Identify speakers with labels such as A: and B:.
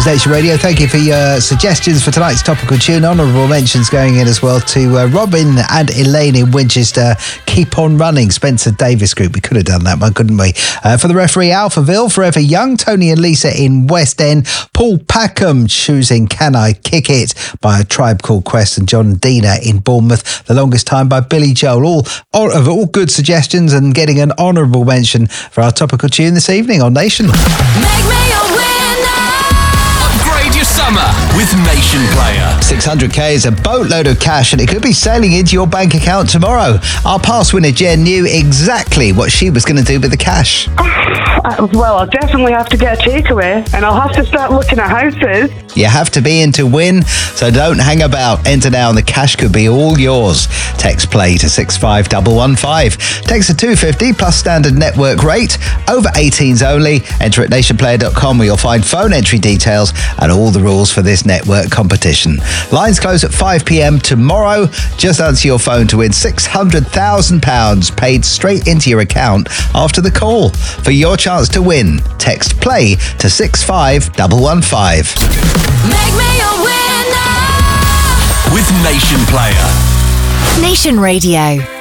A: Nation Radio. Thank you for your suggestions for tonight's topical tune. Honourable mentions going in as well to Robin and Elaine in Winchester. Keep on running. Spencer Davis Group. We could have done that one, couldn't we? For the referee, Alphaville, Forever Young. Tony and Lisa in West End. Paul Packham choosing Can I Kick It by A Tribe Called Quest. And John Dina in Bournemouth. The Longest Time by Billy Joel. All good suggestions and getting an honourable mention for our topical tune this evening on Nation.
B: Summer with Nation Player.
A: 600k is a boatload of cash and it could be sailing into your bank account tomorrow. Our past winner Jen knew exactly what she was going to do with the cash.
C: Well, I'll definitely have to get a takeaway and I'll have to start looking at houses.
A: You have to be in to win, so don't hang about. Enter now and the cash could be all yours. Text play to 65115. Text to 250 plus standard network rate. Over 18s only. Enter at nationplayer.com where you'll find phone entry details and all the rules for this network competition. Lines close at 5 p.m. tomorrow. Just answer your phone to win £600,000 paid straight into your account after the call. For your chance to win, text play to 65115.
B: Make me a winner with Nation Player.
D: Nation Radio.